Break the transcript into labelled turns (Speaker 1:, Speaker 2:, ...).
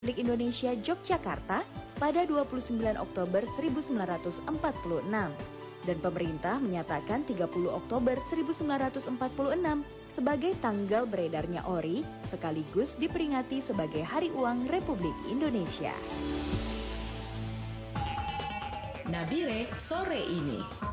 Speaker 1: Republik Indonesia Yogyakarta pada 29 Oktober 1946 dan pemerintah menyatakan 30 Oktober 1946 sebagai tanggal beredarnya ori sekaligus diperingati sebagai Hari Uang Republik Indonesia.
Speaker 2: Nabire sore ini.